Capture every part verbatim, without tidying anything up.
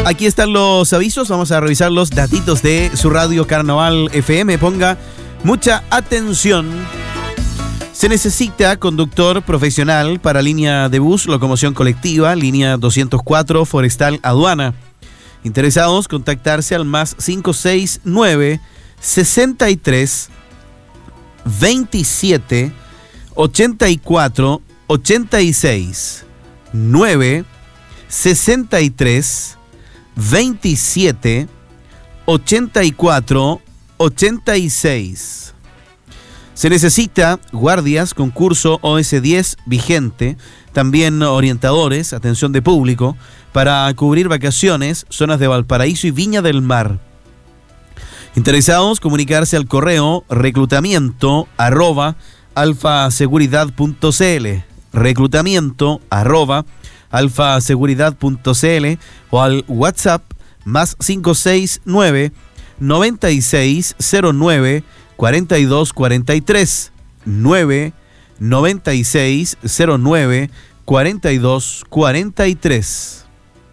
Aquí están los avisos, vamos a revisar los datitos de su radio Carnaval F M. Ponga mucha atención. Se necesita conductor profesional para línea de bus, locomoción colectiva, línea doscientos cuatro, forestal, aduana. Interesados, contactarse al más cinco seis nueve, sesenta y tres, veintisiete, ochenta y cuatro, ochenta y seis. nueve, sesenta y tres, veintisiete, ochenta y cuatro, ochenta y seis. Se necesita guardias con curso O S diez vigente, también orientadores, atención de público, para cubrir vacaciones, zonas de Valparaíso y Viña del Mar. Interesados, comunicarse al correo reclutamiento arroba alfaseguridad.cl, reclutamiento arroba alfaseguridad.cl o al WhatsApp más cinco seis nueve, noventa y seis cero nueve, cuarenta y dos cuarenta y tres, nueve, noventa y seis cero nueve, cuarenta y dos cuarenta y tres.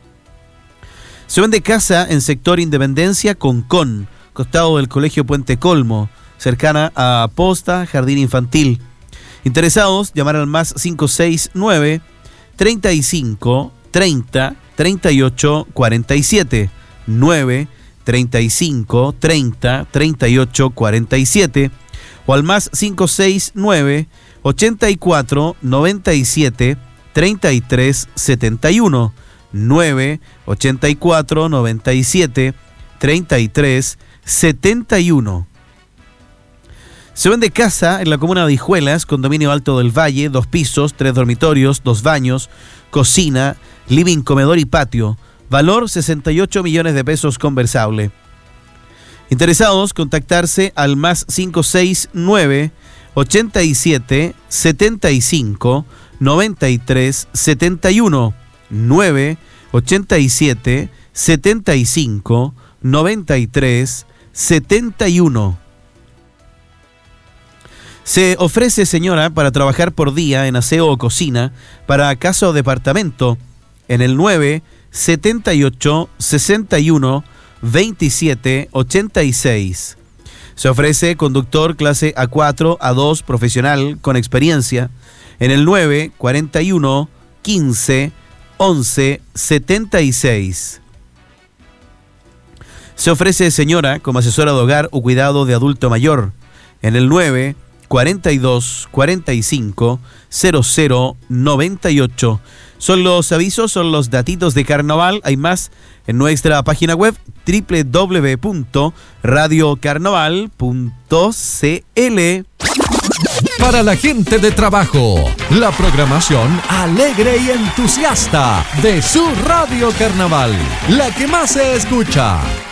Se vende casa en sector Independencia Concón, costado del Colegio Puente Colmo, cercana a Posta, Jardín Infantil. Interesados, llamar al más cinco seis nueve, treinta y cinco, treinta, treinta y ocho, cuarenta y siete, nueve, treinta y cinco, treinta, treinta y ocho, cuarenta y siete, o al más cinco seis nueve, ochenta y cuatro, noventa y siete, treinta y tres, setenta y uno, nueve, ochenta y cuatro, noventa y siete, treinta y tres, setenta y uno. Se vende casa en la comuna de Hijuelas, condominio Alto del Valle, dos pisos, tres dormitorios, dos baños, cocina, living, comedor y patio. Valor sesenta y ocho millones de pesos conversable. Interesados, contactarse al más cinco seis nueve, ochenta y siete, setenta y cinco, noventa y tres, setenta y uno, nueve, ochenta y siete, setenta y cinco, noventa y tres, setenta y uno. Se ofrece, señora, para trabajar por día en aseo o cocina para casa o departamento en el nueve, setenta y ocho, sesenta y uno, veintisiete, ochenta y seis. Se ofrece conductor clase A cuatro, A dos, profesional con experiencia en el nueve, cuarenta y uno, quince, once, setenta y seis. Se ofrece, señora, como asesora de hogar o cuidado de adulto mayor en el nueve, cuarenta y dos, cuarenta y cinco, cero cero, noventa y ocho. Son los avisos, son los datitos de carnaval. Hay más en nuestra página web doble u doble u doble u punto radio carnaval punto c l. Para la gente de trabajo, la programación alegre y entusiasta de su Radio Carnaval, la que más se escucha.